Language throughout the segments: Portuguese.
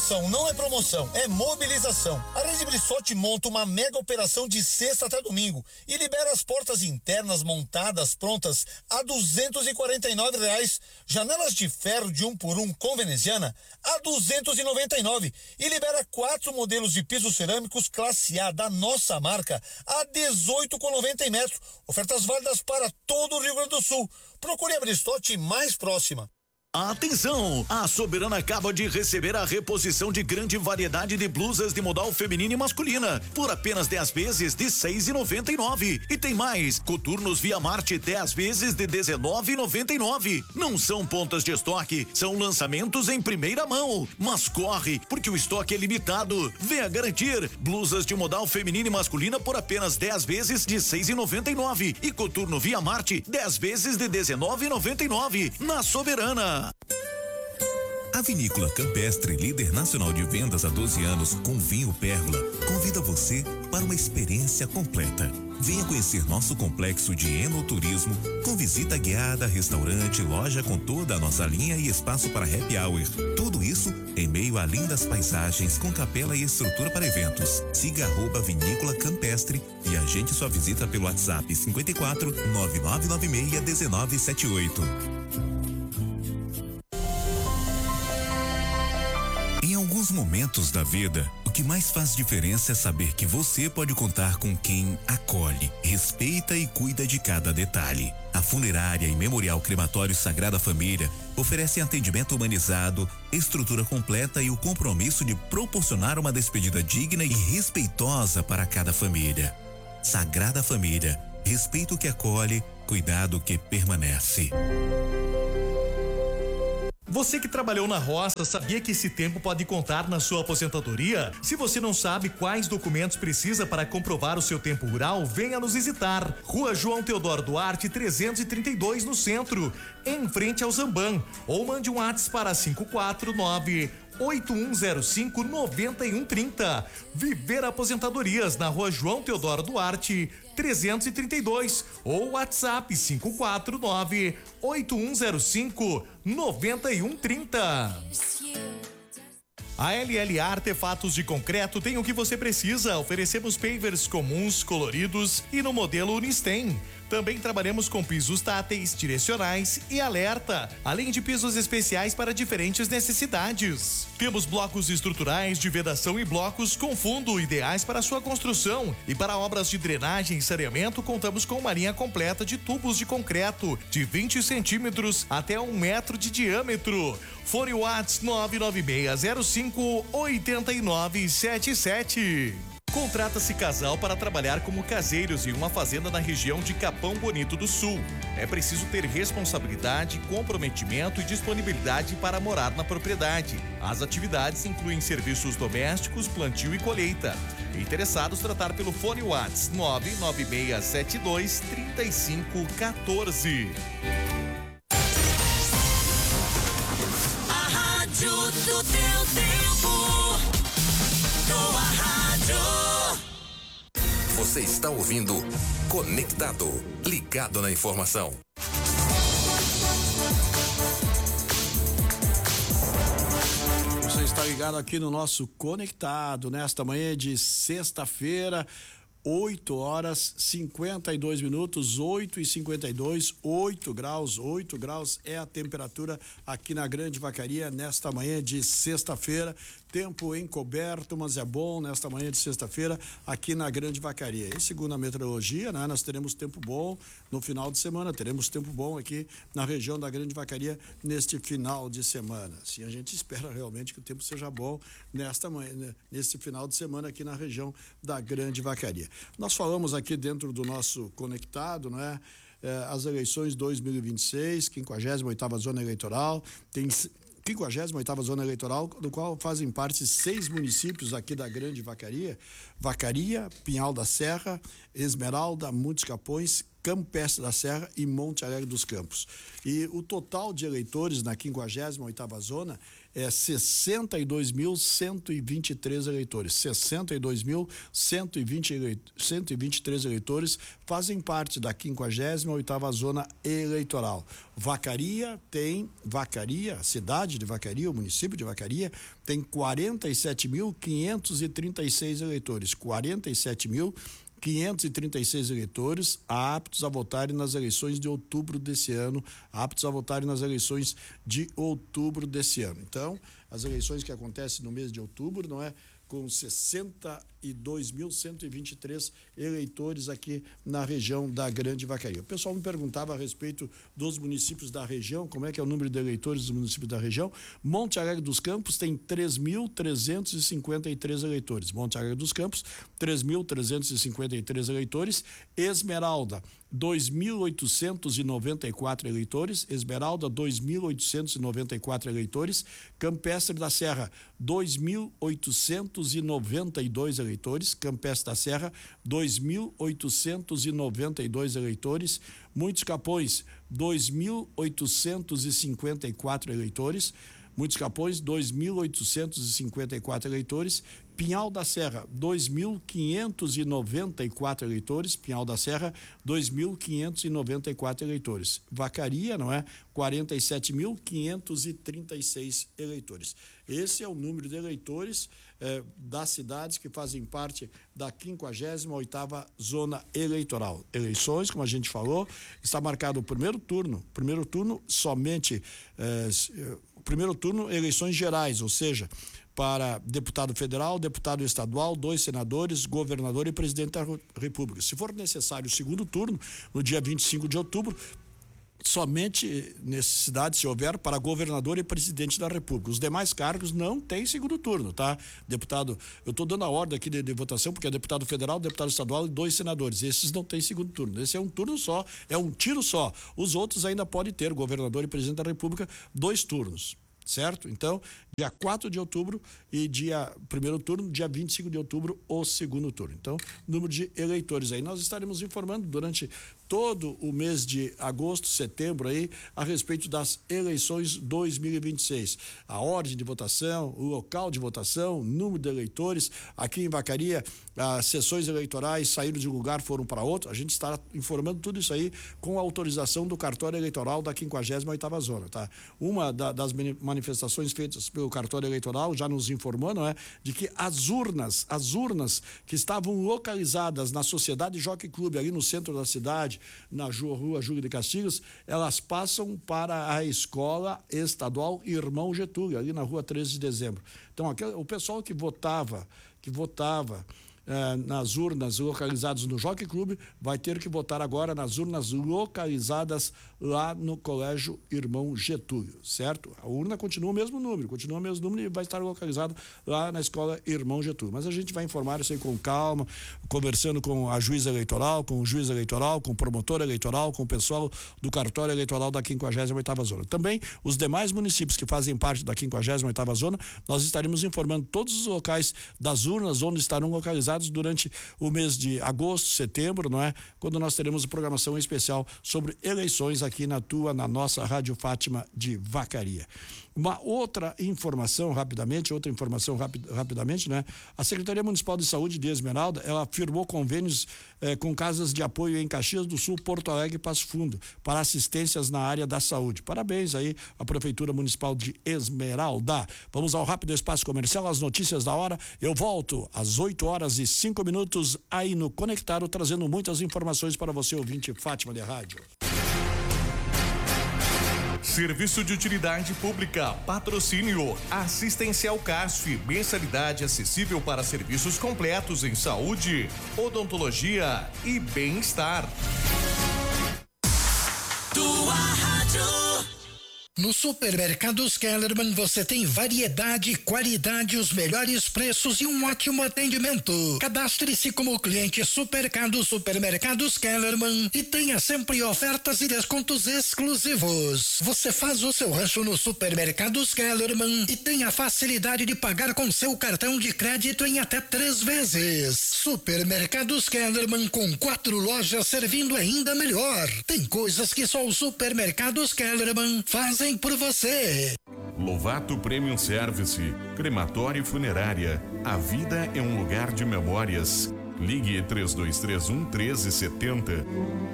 Atenção, não é promoção, é mobilização. A Rede Brissotti monta uma mega operação de sexta até domingo e libera as portas internas montadas prontas a R$ 249. Janelas de ferro de 1x1 com veneziana a R$ 299 e libera 4 modelos de pisos cerâmicos classe A da nossa marca a R$ 18,90 metros. Ofertas válidas para todo o Rio Grande do Sul. Procure a Brissotti mais próxima. Atenção! A Soberana acaba de receber a reposição de grande variedade de blusas de modal feminina e masculina por apenas 10 vezes de R$ 6,99. E tem mais, coturnos Via Marte 10 vezes de R$ 19,99. Não são pontas de estoque, são lançamentos em primeira mão. Mas corre, porque o estoque é limitado. Venha garantir blusas de modal feminina e masculina por apenas 10 vezes de R$ 6,99 e coturno Via Marte 10 vezes de R$ 19,99 na Soberana. A Vinícola Campestre, líder nacional de vendas há 12 anos com vinho Pérgola, convida você para uma experiência completa. Venha conhecer nosso complexo de enoturismo com visita guiada, restaurante, loja com toda a nossa linha e espaço para happy hour. Tudo isso em meio a lindas paisagens com capela e estrutura para eventos. Siga @Vinícola Campestre e agende sua visita pelo WhatsApp 54 9996 1978. Em alguns momentos da vida, o que mais faz diferença é saber que você pode contar com quem acolhe, respeita e cuida de cada detalhe. A Funerária e Memorial Crematório Sagrada Família oferecem atendimento humanizado, estrutura completa e o compromisso de proporcionar uma despedida digna e respeitosa para cada família. Sagrada Família, respeito que acolhe, cuidado que permanece. Você que trabalhou na roça, sabia que esse tempo pode contar na sua aposentadoria? Se você não sabe quais documentos precisa para comprovar o seu tempo rural, venha nos visitar. Rua João Teodoro Duarte, 332, no centro, em frente ao Zamban. Ou mande um WhatsApp para 549-8105-9130. Viver Aposentadorias, na Rua João Teodoro Duarte, 332, ou WhatsApp 549-8105-9130. A LL Artefatos de Concreto tem o que você precisa. Oferecemos pavers comuns, coloridos e no modelo Unistem. Também trabalhamos com pisos táteis, direcionais e alerta, além de pisos especiais para diferentes necessidades. Temos blocos estruturais de vedação e blocos com fundo, ideais para sua construção. E para obras de drenagem e saneamento, contamos com uma linha completa de tubos de concreto de 20 centímetros até 1 metro de diâmetro. Fone WhatsApp 99605-8977. Contrata-se casal para trabalhar como caseiros em uma fazenda na região de Capão Bonito do Sul. É preciso ter responsabilidade, comprometimento e disponibilidade para morar na propriedade. As atividades incluem serviços domésticos, plantio e colheita. Interessados, tratar pelo fone WhatsApp 99672-3514. A rádio do teu tempo. Tua rádio. Você está ouvindo Conectado, ligado na informação. Você está ligado aqui no nosso Conectado, nesta manhã de sexta-feira, 8h52, 8h52, 8 graus é a temperatura aqui na Grande Vacaria nesta manhã de sexta-feira. Tempo encoberto, mas é bom nesta manhã de sexta-feira aqui na Grande Vacaria. E segundo a meteorologia, né, nós teremos tempo bom no final de semana, teremos tempo bom aqui na região da Grande Vacaria neste final de semana. Sim, a gente espera realmente que o tempo seja bom nesta manhã, neste final de semana aqui na região da Grande Vacaria. Nós falamos aqui dentro do nosso Conectado, não é? As eleições 2026, 58ª Zona Eleitoral, tem 58ª Zona Eleitoral, do qual fazem parte 6 municípios aqui da Grande Vacaria: Vacaria, Pinhal da Serra, Esmeralda, Montes Capões, Campestre da Serra e Monte Alegre dos Campos. E o total de eleitores na 58ª Zona é 62.123 eleitores. 62.123 eleitores fazem parte da 58ª zona eleitoral. Vacaria, a cidade de Vacaria, o município de Vacaria, tem 47.536 eleitores. 47.536 eleitores aptos a votarem nas eleições de outubro desse ano, Então, as eleições que acontecem no mês de outubro, não é? Com 62.123 eleitores aqui na região da Grande Vacaria. O pessoal me perguntava a respeito dos municípios da região, como é que é o número de eleitores dos municípios da região. Monte Alegre dos Campos tem 3.353 eleitores. Monte Alegre dos Campos, 3.353 eleitores. Esmeralda, 2.894 eleitores. Esmeralda, 2.894 eleitores. Campestre da Serra, 2.892 eleitores. Campestre da Serra, 2.892 eleitores. Muitos Capões, 2.854 eleitores. Muitos Capões, 2.854 eleitores. Pinhal da Serra, 2.594 eleitores. Pinhal da Serra, 2.594 eleitores. Vacaria, não é? 47.536 eleitores. Esse é o número de eleitores das cidades que fazem parte da 58ª zona eleitoral. Eleições, como a gente falou, está marcado o primeiro turno somente, primeiro turno, eleições gerais, ou seja, para deputado federal, deputado estadual, 2 senadores, governador e presidente da República. Se for necessário o segundo turno, no dia 25 de outubro, somente necessidade, se houver, para governador e presidente da República. Os demais cargos não têm segundo turno, tá? Deputado, eu estou dando a ordem aqui de votação, porque é deputado federal, deputado estadual e 2 senadores. Esses não têm segundo turno. Esse é um turno só, é um tiro só. Os outros ainda podem ter, governador e presidente da República, 2 turnos. Certo? Então, dia 4 de outubro e primeiro turno, dia 25 de outubro, o segundo turno. Então, número de eleitores aí. Nós estaremos informando durante todo o mês de agosto, setembro aí, a respeito das eleições 2026. A ordem de votação, o local de votação, número de eleitores. Aqui em Vacaria, as sessões eleitorais saíram de um lugar, foram para outro. A gente está informando tudo isso aí com a autorização do cartório eleitoral da 58ª zona, tá? Uma das manifestações feitas pelo cartório eleitoral já nos informou, não é? De que as urnas que estavam localizadas na Sociedade Jockey Club, ali no centro da cidade, na rua Júlio de Castilhos, elas passam para a Escola Estadual Irmão Getúlio, ali na rua 13 de dezembro. Então, o pessoal que votava nas urnas localizadas no Jockey Club vai ter que votar agora nas urnas localizadas lá no Colégio Irmão Getúlio, certo? A urna continua o mesmo número e vai estar localizado lá na Escola Irmão Getúlio. Mas a gente vai informar isso aí com calma, conversando com a juíza eleitoral, com o juiz eleitoral, com o promotor eleitoral, com o pessoal do cartório eleitoral da 58ª zona. Também os demais municípios que fazem parte da 58ª zona, nós estaremos informando todos os locais das urnas onde estarão localizados durante o mês de agosto, setembro, não é? Quando nós teremos programação especial sobre eleições aqui na nossa Rádio Fátima de Vacaria. Uma outra informação rapidamente, né? A Secretaria Municipal de Saúde de Esmeralda, ela firmou convênios com casas de apoio em Caxias do Sul, Porto Alegre e Passo Fundo, para assistências na área da saúde. Parabéns aí à Prefeitura Municipal de Esmeralda. Vamos ao rápido espaço comercial, as notícias da hora. Eu volto às 8h05 aí no Conectado, trazendo muitas informações para você, ouvinte Fátima de Rádio. Serviço de utilidade pública, patrocínio, assistencial CASF, mensalidade acessível para serviços completos em saúde, odontologia e bem-estar. Tua rádio. No Supermercados Kellerman você tem variedade, qualidade, os melhores preços e um ótimo atendimento. Cadastre-se como cliente Supermercados Kellerman e tenha sempre ofertas e descontos exclusivos. Você faz o seu rancho no Supermercados Kellerman e tem a facilidade de pagar com seu cartão de crédito em até 3 vezes. Supermercados Kellerman, com 4 lojas servindo ainda melhor. Tem coisas que só o Supermercados Kellerman fazem por você. Lovato Premium Service, crematório e funerária. A vida é um lugar de memórias. Ligue 3231 1370.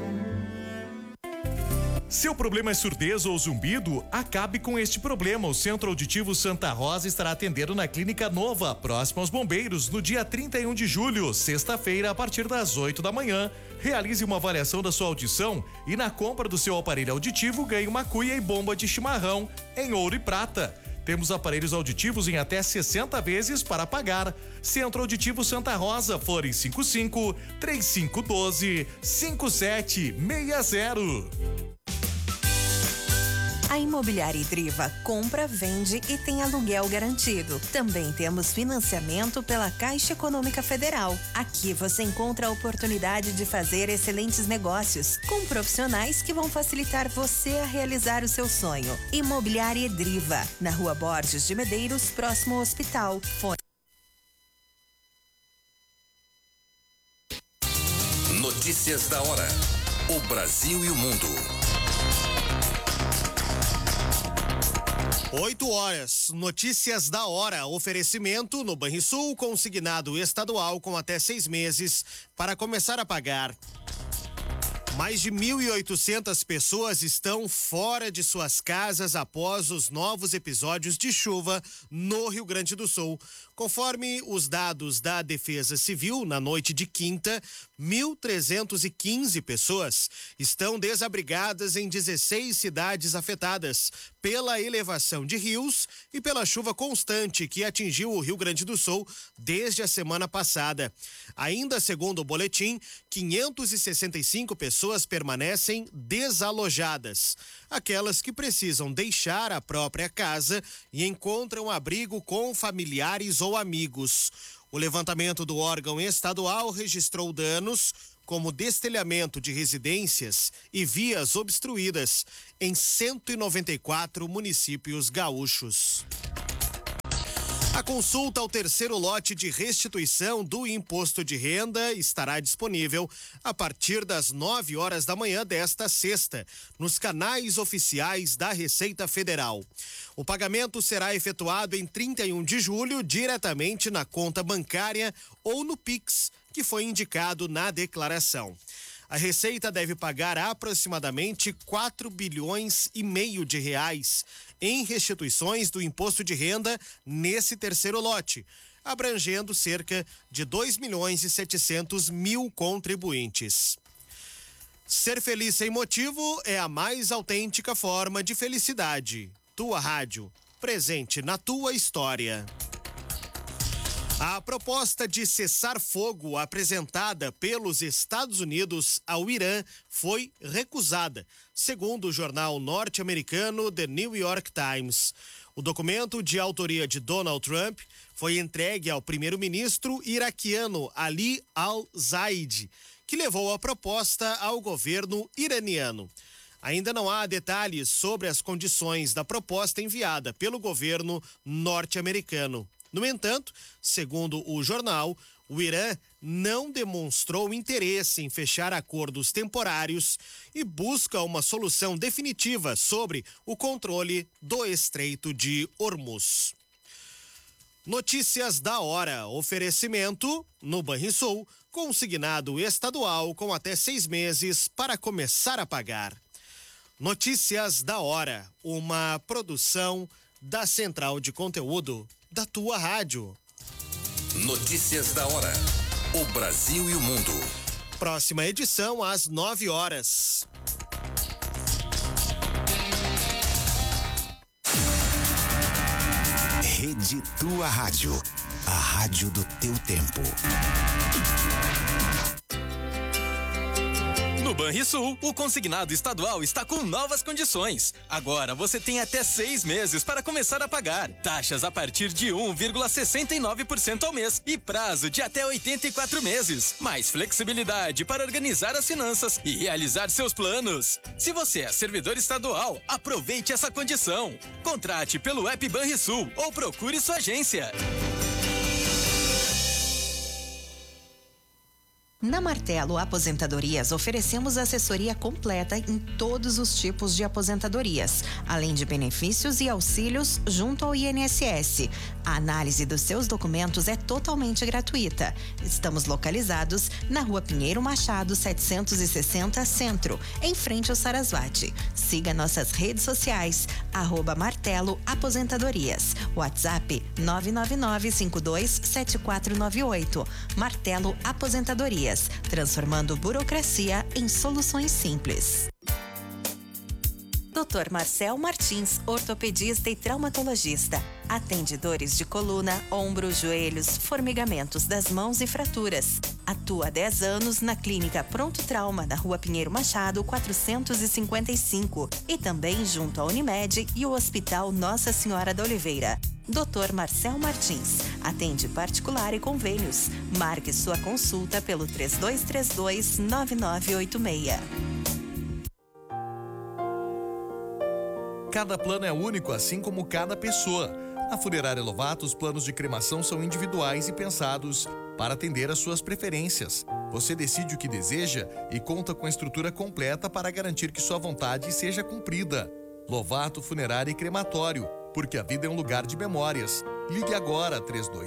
Seu problema é surdez ou zumbido? Acabe com este problema. O Centro Auditivo Santa Rosa estará atendendo na Clínica Nova, próximo aos Bombeiros, no dia 31 de julho, sexta-feira, a partir das 8 da manhã. Realize uma avaliação da sua audição e na compra do seu aparelho auditivo ganhe uma cuia e bomba de chimarrão em ouro e prata. Temos aparelhos auditivos em até 60 vezes para pagar. Centro Auditivo Santa Rosa, fone 55-3512-5760. A Imobiliária Idriva compra, vende e tem aluguel garantido. Também temos financiamento pela Caixa Econômica Federal. Aqui você encontra a oportunidade de fazer excelentes negócios com profissionais que vão facilitar você a realizar o seu sonho. Imobiliária Idriva, na Rua Borges de Medeiros, próximo ao hospital. Notícias da hora. O Brasil e o mundo. 8 horas, notícias da hora, oferecimento no Banrisul, consignado estadual com até 6 meses para começar a pagar. Mais de 1.800 pessoas estão fora de suas casas após os novos episódios de chuva no Rio Grande do Sul. Conforme os dados da Defesa Civil, na noite de quinta, 1.315 pessoas estão desabrigadas em 16 cidades afetadas pela elevação de rios e pela chuva constante que atingiu o Rio Grande do Sul desde a semana passada. Ainda segundo o boletim, 565 pessoas permanecem desalojadas. Aquelas que precisam deixar a própria casa e encontram abrigo com familiares ou amigos. O levantamento do órgão estadual registrou danos como destelhamento de residências e vias obstruídas em 194 municípios gaúchos. A consulta ao terceiro lote de restituição do imposto de renda estará disponível a partir das 9 horas da manhã desta sexta, nos canais oficiais da Receita Federal. O pagamento será efetuado em 31 de julho diretamente na conta bancária ou no Pix, que foi indicado na declaração. A Receita deve pagar aproximadamente 4 bilhões e meio de reais em restituições do imposto de renda nesse terceiro lote, abrangendo cerca de 2.700.000 contribuintes. Ser feliz sem motivo é a mais autêntica forma de felicidade. Tua Rádio, presente na tua história. A proposta de cessar fogo apresentada pelos Estados Unidos ao Irã foi recusada, segundo o jornal norte-americano The New York Times. O documento, de autoria de Donald Trump, foi entregue ao primeiro-ministro iraquiano Ali al-Zaid, que levou a proposta ao governo iraniano. Ainda não há detalhes sobre as condições da proposta enviada pelo governo norte-americano. No entanto, segundo o jornal, o Irã não demonstrou interesse em fechar acordos temporários e busca uma solução definitiva sobre o controle do Estreito de Hormuz. Notícias da hora. Oferecimento no Banrisul, consignado estadual com até 6 meses para começar a pagar. Notícias da hora. Uma produção da Central de Conteúdo da tua rádio. Notícias da hora. O Brasil e o mundo. Próxima edição às 9 horas. Rede Tua Rádio. A rádio do teu tempo. No Banrisul, o consignado estadual está com novas condições. Agora você tem até 6 meses para começar a pagar. Taxas a partir de 1,69% ao mês e prazo de até 84 meses. Mais flexibilidade para organizar as finanças e realizar seus planos. Se você é servidor estadual, aproveite essa condição. Contrate pelo app Banrisul ou procure sua agência. Na Martelo Aposentadorias, oferecemos assessoria completa em todos os tipos de aposentadorias, além de benefícios e auxílios junto ao INSS. A análise dos seus documentos é totalmente gratuita. Estamos localizados na Rua Pinheiro Machado, 760 Centro, em frente ao Sarasvati. Siga nossas redes sociais, @Martelo Aposentadorias. WhatsApp 999527498. Martelo Aposentadorias, transformando burocracia em soluções simples. Dr. Marcel Martins, ortopedista e traumatologista. Atende dores de coluna, ombro, joelhos, formigamentos das mãos e fraturas. Atua há 10 anos na Clínica Pronto Trauma, na Rua Pinheiro Machado, 455. E também junto à Unimed e o Hospital Nossa Senhora da Oliveira. Dr. Marcel Martins. Atende particular e convênios. Marque sua consulta pelo 3232-9986. Cada plano é único, assim como cada pessoa. Na Funerária Lovato, os planos de cremação são individuais e pensados para atender às suas preferências. Você decide o que deseja e conta com a estrutura completa para garantir que sua vontade seja cumprida. Lovato Funerária e Crematório, porque a vida é um lugar de memórias. Ligue agora,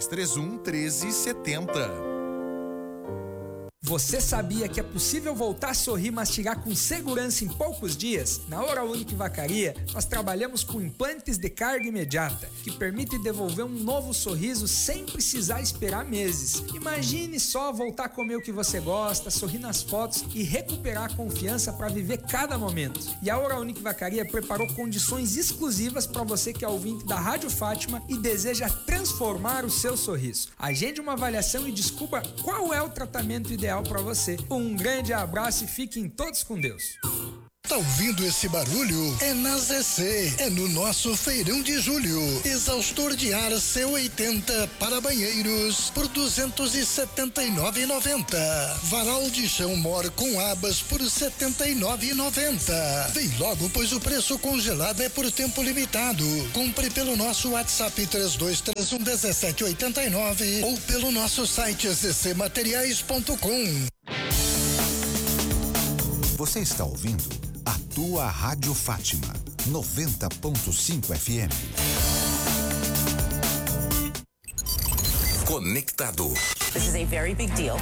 3231-1370. Você sabia que é possível voltar a sorrir e mastigar com segurança em poucos dias? Na Oral Unique Vacaria, nós trabalhamos com implantes de carga imediata, que permite devolver um novo sorriso sem precisar esperar meses. Imagine só voltar a comer o que você gosta, sorrir nas fotos e recuperar a confiança para viver cada momento. E a Oral Unique Vacaria preparou condições exclusivas para você que é ouvinte da Rádio Fátima e deseja transformar o seu sorriso. Agende uma avaliação e descubra qual é o tratamento ideal para você. Um grande abraço e fiquem todos com Deus. Tá ouvindo esse barulho? É na ZC, é no nosso feirão de julho. Exaustor de ar C80 para banheiros por R$279,90. Varal de chão Mor com abas por R$79,90. Vem logo, pois o preço congelado é por tempo limitado. Compre pelo nosso WhatsApp 3231-1789 ou pelo nosso site zcmateriais.com. Você está ouvindo a tua Rádio Fátima 90.5 FM. Conectado. This is a very big deal.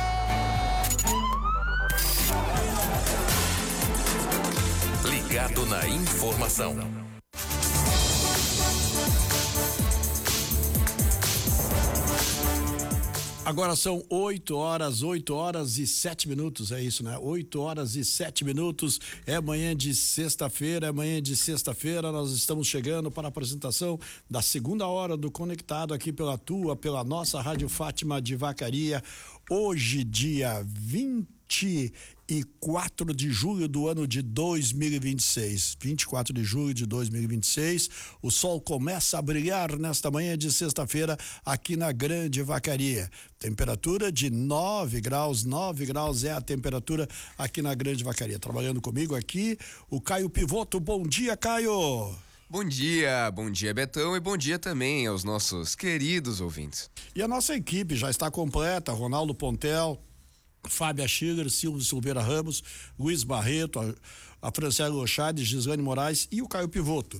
Ligado na informação. Agora são 8 horas e 7 minutos, é isso, né? 8 horas e 7 minutos, é manhã de sexta-feira, nós estamos chegando para a apresentação da segunda hora do Conectado aqui pela nossa Rádio Fátima de Vacaria, hoje dia 24 de julho do ano de 2026. 24 de julho de 2026. O sol começa a brilhar nesta manhã de sexta-feira aqui na Grande Vacaria. Temperatura de 9 graus. 9 graus é a temperatura aqui na Grande Vacaria. Trabalhando comigo aqui, o Caio Pivoto. Bom dia, Caio. Bom dia Betão, e bom dia também aos nossos queridos ouvintes. E a nossa equipe já está completa: Ronaldo Pontel, Fábia Schiller, Silvio Silveira Ramos, Luiz Barreto, a Franciele Lochade, Gislane Moraes e o Caio Pivoto.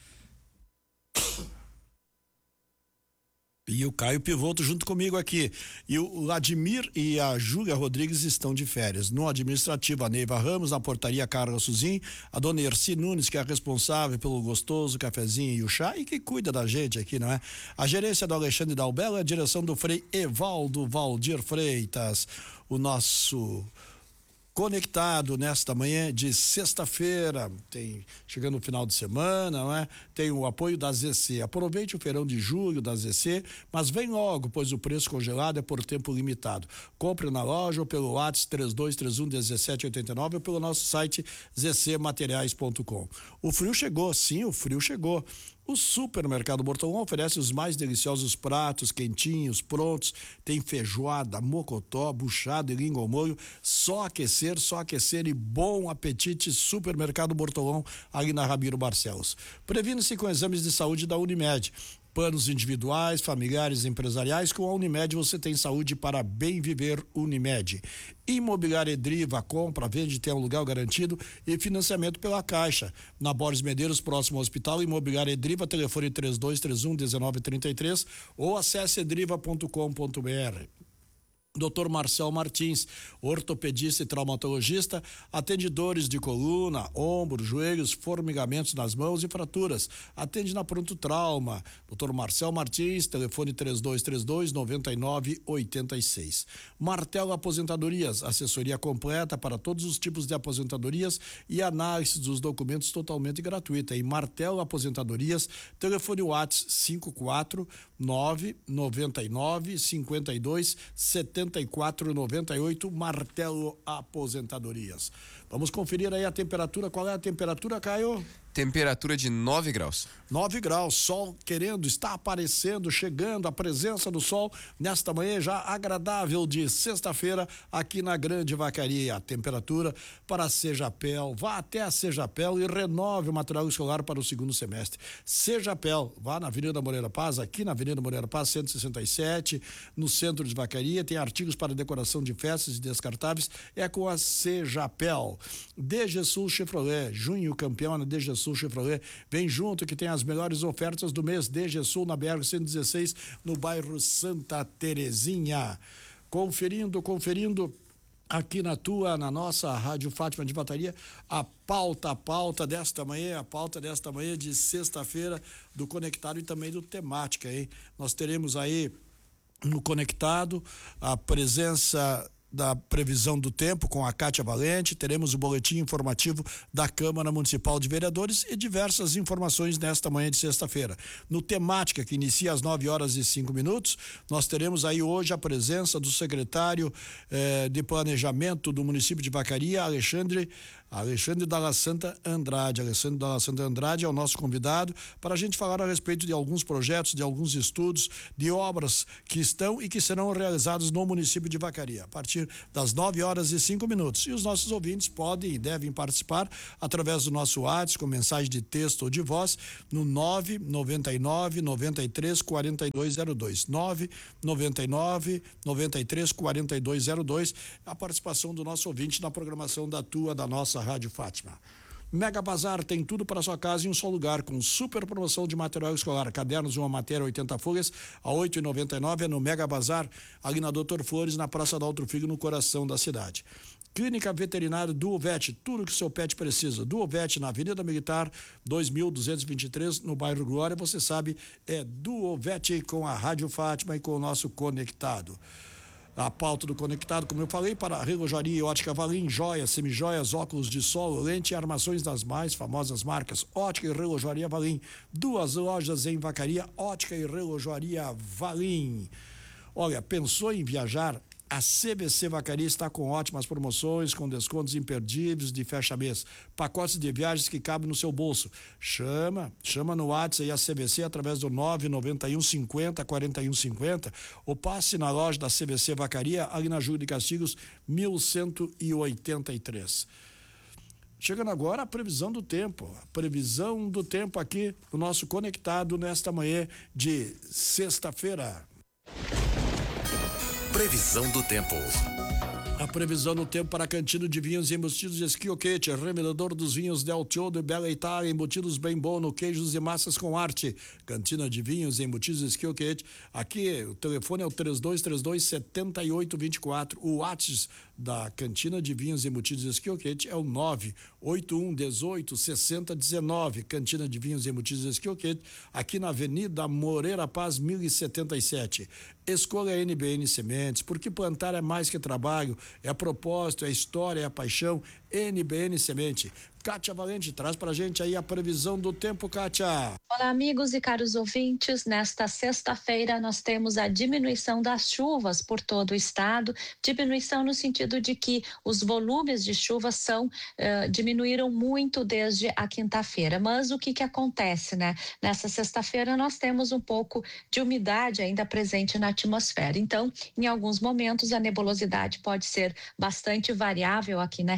E o Caio Pivoto junto comigo aqui. E o Vladimir e a Júlia Rodrigues estão de férias. No administrativo, a Neiva Ramos, na portaria, Carlos Suzin, a dona Erci Nunes, que é responsável pelo gostoso cafezinho e o chá e que cuida da gente aqui, não é? A gerência do Alexandre Dalbello, a direção do Frei Evaldo Valdir Freitas. O nosso Conectado nesta manhã de sexta-feira, tem chegando o final de semana, não é? Tem o apoio da ZC. Aproveite o feirão de julho da ZC, mas vem logo, pois o preço congelado é por tempo limitado. Compre na loja ou pelo WhatsApp 3231-1789 ou pelo nosso site zcmateriais.com. O frio chegou, sim, o frio chegou. O Supermercado Bortolão oferece os mais deliciosos pratos quentinhos, prontos. Tem feijoada, mocotó, buchada e língua ao molho. Só aquecer e bom apetite. Supermercado Bortolão, ali na Ramiro Barcelos. Previne-se com exames de saúde da Unimed. Planos individuais, familiares e empresariais. Com a Unimed você tem saúde para bem viver. Unimed. Imobiliária Edriva, compra, vende, tem um lugar garantido e financiamento pela Caixa. Na Borges Medeiros, próximo ao hospital. Imobiliária Edriva, telefone 3231-1933 ou acesse edriva.com.br. Dr. Marcel Martins, ortopedista e traumatologista, atende dores de coluna, ombro, joelhos, formigamentos nas mãos e fraturas. Atende na Pronto Trauma. Dr. Marcel Martins, telefone 3232-9986. Martelo Aposentadorias, assessoria completa para todos os tipos de aposentadorias e análise dos documentos totalmente gratuita. Em Martelo Aposentadorias, telefone WhatsApp 549-99-52-7498, Martelo Aposentadorias. Vamos conferir aí a temperatura. Qual é a temperatura, Caio? Temperatura de 9 graus. 9 graus, sol está aparecendo, chegando, a presença do sol nesta manhã já agradável de sexta-feira aqui na Grande Vacaria. A temperatura para a Sejapel, vá até a Sejapel e renove o material escolar para o segundo semestre. Sejapel, vá na Avenida Moreira Paz, aqui na Avenida Moreira Paz, 167, no centro de Vacaria, tem artigos para decoração de festas e descartáveis, é com a Sejapel. DG Sul Chevrolet, junho campeão na DG Sul Chevrolet, vem junto que tem as melhores ofertas do mês. DG Sul na BR-116, no bairro Santa Terezinha. Conferindo aqui na nossa Rádio Fátima de Bateria, a pauta desta manhã de sexta-feira do Conectado e também do Temática, hein? Nós teremos aí no Conectado a presença da previsão do tempo com a Kátia Valente, teremos o boletim informativo da Câmara Municipal de Vereadores e diversas informações nesta manhã de sexta-feira. No Temática, que inicia às 9h05, nós teremos aí hoje a presença do secretário de Planejamento do município de Vacaria, Alexandre Dalla Santa Andrade. Alexandre Dalla Santa Andrade é o nosso convidado para a gente falar a respeito de alguns projetos, de alguns estudos, de obras que estão e que serão realizados no município de Vacaria, a partir das 9h05. E os nossos ouvintes podem e devem participar através do nosso WhatsApp, com mensagem de texto ou de voz, no 999-93-4202. 999-93-4202. A participação do nosso ouvinte na programação da nossa Rádio Fátima. Mega Bazar tem tudo para sua casa em um só lugar, com super promoção de material escolar, cadernos, uma matéria 80 folhas a 8,99, é no Mega Bazar, ali na Doutor Flores, na Praça do Alto Filho, no coração da cidade. Clínica Veterinária Duovet, tudo que seu pet precisa. Duovet na Avenida Militar 2223, no bairro Glória. Você sabe, é Duovet com a Rádio Fátima e com o nosso Conectado. A pauta do Conectado, como eu falei, para a Relojaria e Ótica Valim, joias, semijoias, óculos de sol, lente e armações das mais famosas marcas. Ótica e Relojaria Valim, 2 lojas em Vacaria, Ótica e Relojaria Valim. Olha, pensou em viajar? A CVC Vacaria está com ótimas promoções, com descontos imperdíveis de fecha-mês. Pacotes de viagens que cabem no seu bolso. Chama no WhatsApp aí a CVC através do 99150-4150 ou passe na loja da CVC Vacaria, ali na Júlio de Castigos, 1183. Chegando agora a previsão do tempo. A previsão do tempo aqui no nosso Conectado nesta manhã de sexta-feira. Previsão do tempo. A previsão do tempo para Cantina de Vinhos e Embutidos Esquioquete, revendedor dos vinhos Del Chiodo e Bela Itália, embutidos bem bono, queijos e massas com arte. Cantina de Vinhos e Embutidos Esquioquete. Aqui o telefone é o 3232-7824. O WhatsApp da Cantina de Vinhos e Embutidos Esquioquete é o 981186019. Cantina de Vinhos e Embutidos Esquioquete, aqui na Avenida Moreira Paz, 1077. Escolha a NBN Sementes, porque plantar é mais que trabalho, é propósito, é história, é paixão. NBN Semente. Kátia Valente traz pra gente aí a previsão do tempo, Kátia. Olá, amigos e caros ouvintes. Nesta sexta-feira nós temos a diminuição das chuvas por todo o estado, diminuição no sentido de que os volumes de chuvas diminuíram muito desde a quinta-feira. Mas o que acontece, né? Nessa sexta-feira nós temos um pouco de umidade ainda presente na atmosfera. Então, em alguns momentos a nebulosidade pode ser bastante variável aqui na região,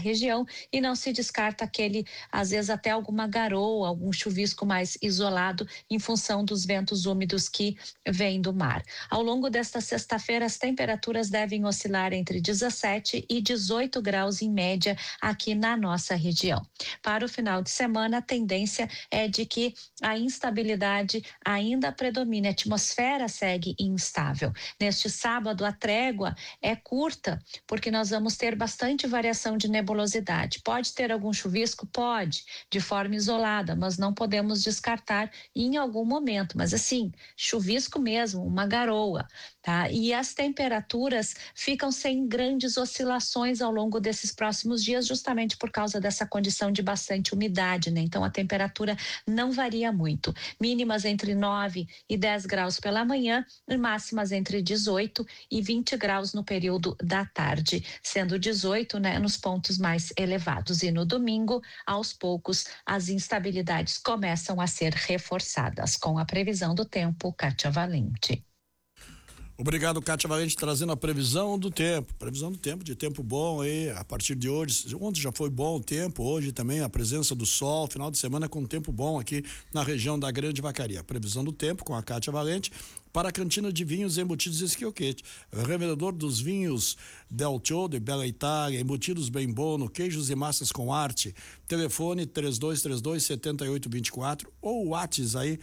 precipitação e não se descarta aquele, às vezes até alguma garoa, algum chuvisco mais isolado em função dos ventos úmidos que vêm do mar. Ao longo desta sexta-feira, as temperaturas devem oscilar entre 17 e 18 graus em média aqui na nossa região. Para o final de semana, a tendência é de que a instabilidade ainda predomine, a atmosfera segue instável. Neste sábado, a trégua é curta, porque nós vamos ter bastante variação de nebulosidade. Pode ter algum chuvisco? Pode, de forma isolada, mas não podemos descartar em algum momento. Mas assim, chuvisco mesmo, uma garoa, tá? E as temperaturas ficam sem grandes oscilações ao longo desses próximos dias, justamente por causa dessa condição de bastante umidade, né? Então a temperatura não varia muito. Mínimas entre 9 e 10 graus pela manhã e máximas entre 18 e 20 graus no período da tarde, sendo 18, né, nos pontos mais elevados. E no domingo, aos poucos, as instabilidades começam a ser reforçadas. Com a previsão do tempo, Kátia Valente. Obrigado, Kátia Valente, trazendo a previsão do tempo. Previsão do tempo, de tempo bom aí, a partir de hoje. Ontem já foi bom o tempo, hoje também a presença do sol, final de semana com tempo bom aqui na região da Grande Vacaria. Previsão do tempo com a Kátia Valente. Para a Cantina de Vinhos Embutidos Esquioquete, revendedor dos vinhos Del Tio, de Bela Itália, embutidos bem bono, queijos e massas com arte. Telefone 3232-7824 ou WhatsApp aí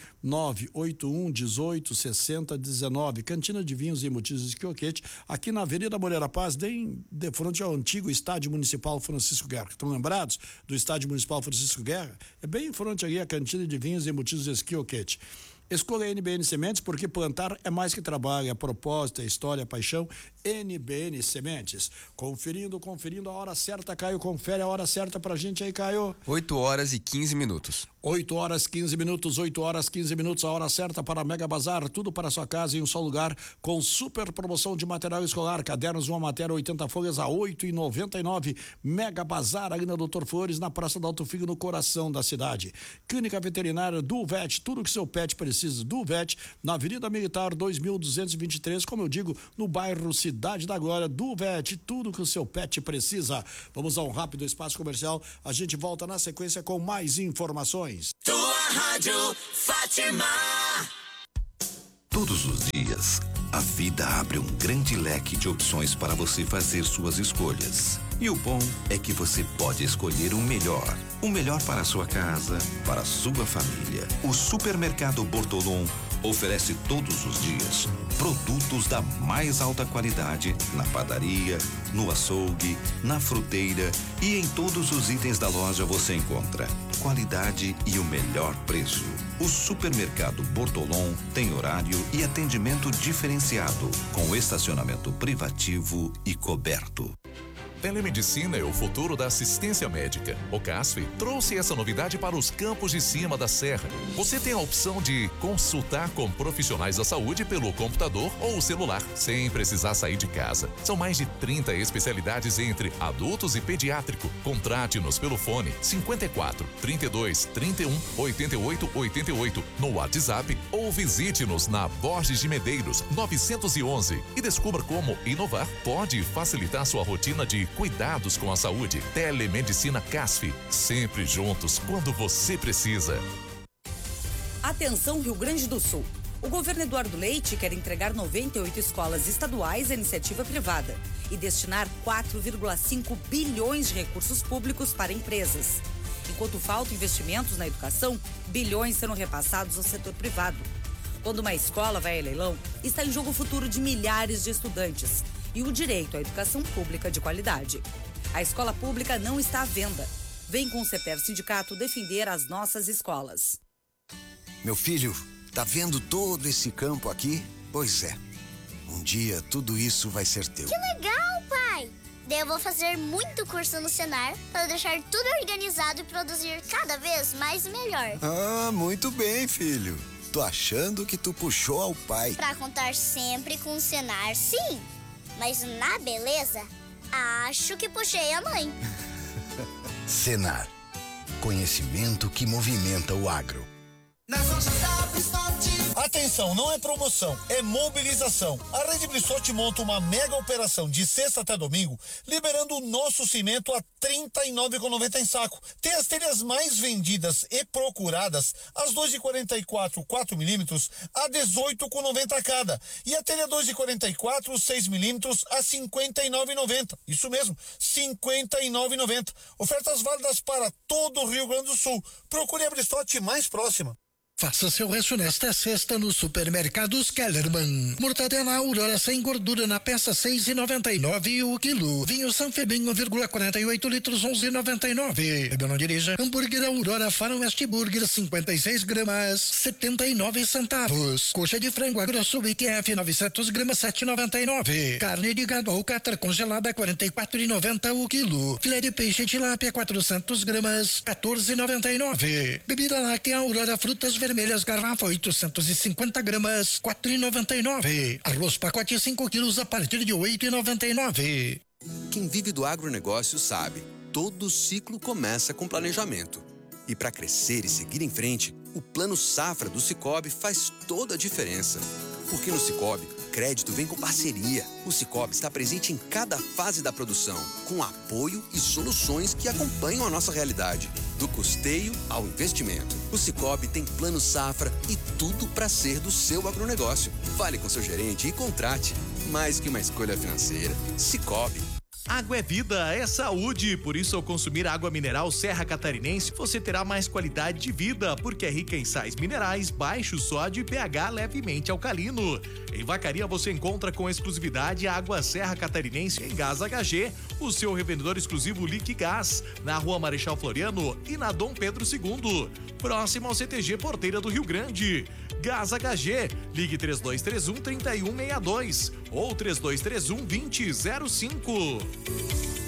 981-1860-19. Cantina de Vinhos Embutidos Esquioquete, aqui na Avenida Moreira Paz, de frente ao antigo Estádio Municipal Francisco Guerra. Estão lembrados do Estádio Municipal Francisco Guerra? É bem em frente aí a Cantina de Vinhos Embutidos Esquioquete. Escolha a NBN Sementes, porque plantar é mais que trabalho, é propósito, é história, é paixão. NBN Sementes. Conferindo a hora certa, Caio. Confere a hora certa pra gente aí, Caio. 8 horas e 15 minutos. 8 horas 15 minutos, 8 horas 15 minutos, a hora certa para Mega Bazar, tudo para sua casa em um só lugar, com super promoção de material escolar, cadernos, uma matéria, 80 folhas a 8,99. Mega Bazar, ali na Doutor Flores, na Praça do Alto Figo, no coração da cidade. Clínica Veterinária Duvete, tudo que seu pet precisa. Duvete, na Avenida Militar 2223, como eu digo, no bairro Cidade da Glória. Duvete, tudo que o seu pet precisa. Vamos a um rápido espaço comercial, a gente volta na sequência com mais informações. Tua Rádio Fátima. Todos os dias, a vida abre um grande leque de opções para você fazer suas escolhas. E o bom é que você pode escolher o melhor. O melhor para a sua casa, para a sua família. O Supermercado Bortolom oferece todos os dias produtos da mais alta qualidade na padaria, no açougue, na fruteira e em todos os itens da loja você encontra qualidade e o melhor preço. O Supermercado Bortolom tem horário e atendimento diferenciado, com estacionamento privativo e coberto. Telemedicina é o futuro da assistência médica. O CASF trouxe essa novidade para os campos de cima da serra. Você tem a opção de consultar com profissionais da saúde pelo computador ou celular, sem precisar sair de casa. São mais de 30 especialidades entre adultos e pediátrico. Contrate-nos pelo fone 54 32 31 88 88 no WhatsApp ou visite-nos na Borges de Medeiros 911 e descubra como inovar pode facilitar sua rotina de cuidados com a saúde. Telemedicina CASF, sempre juntos quando você precisa. Atenção, Rio Grande do Sul. O governo Eduardo Leite quer entregar 98 escolas estaduais à iniciativa privada e destinar 4,5 bilhões de recursos públicos para empresas. Enquanto faltam investimentos na educação, bilhões serão repassados ao setor privado. Quando uma escola vai a leilão, está em jogo o futuro de milhares de estudantes e o direito à educação pública de qualidade. A escola pública não está à venda. Vem com o CEPER Sindicato defender as nossas escolas. Meu filho, tá vendo todo esse campo aqui? Pois é. Um dia tudo isso vai ser teu. Que legal, pai! Daí eu vou fazer muito curso no Senar para deixar tudo organizado e produzir cada vez mais e melhor. Ah, muito bem, filho. Tô achando que tu puxou ao pai. Pra contar sempre com o Senar, sim. Mas na beleza, acho que puxei a mãe. Senar. Conhecimento que movimenta o agro. A Atenção, não é promoção, é mobilização. A Rede Brissotti monta uma mega operação de sexta até domingo, liberando o nosso cimento a R$ 39,90 em saco. Tem as telhas mais vendidas e procuradas, as 2,44 4mm a R$ 18,90 cada. E a telha 2,44 6mm a R$ 59,90. Isso mesmo, R$ 59,90. Ofertas válidas para todo o Rio Grande do Sul. Procure a Brissotti mais próxima. Faça seu rancho nesta sexta no Supermercados Kellerman. Mortadela Aurora sem gordura na peça 6,99 o quilo. Vinho Sanfebin 1,48 litros 11,99. Bebeu não dirija. Hambúrguer Aurora Faroeste Burger 56 gramas 79 centavos. Coxa de frango agrosso IQF 900 gramas 7,99. Carne de gado alcatra congelada 44,90 o quilo. Filé de peixe tilápia 400 gramas 14,99. Bebida láctea Aurora Frutas Vermelhas garrafa 850 gramas 4,99. Arroz pacote 5 quilos a partir de 8,99. Quem vive do agronegócio sabe, todo ciclo começa com planejamento. E para crescer e seguir em frente, o Plano Safra do Sicoob faz toda a diferença. Porque no Sicoob, crédito vem com parceria. O Sicoob está presente em cada fase da produção, com apoio e soluções que acompanham a nossa realidade. Do custeio ao investimento. O Sicoob tem Plano Safra e tudo para ser do seu agronegócio. Fale com seu gerente e contrate. Mais que uma escolha financeira. Sicoob. Água é vida, é saúde, por isso ao consumir água mineral Serra Catarinense, você terá mais qualidade de vida, porque é rica em sais minerais, baixo sódio e pH levemente alcalino. Em Vacaria você encontra com exclusividade a água Serra Catarinense em Gás HG, o seu revendedor exclusivo Liquigás, na Rua Marechal Floriano e na Dom Pedro II, próximo ao CTG Porteira do Rio Grande. Gás HG, ligue 3231-3162 ou 3231-2005.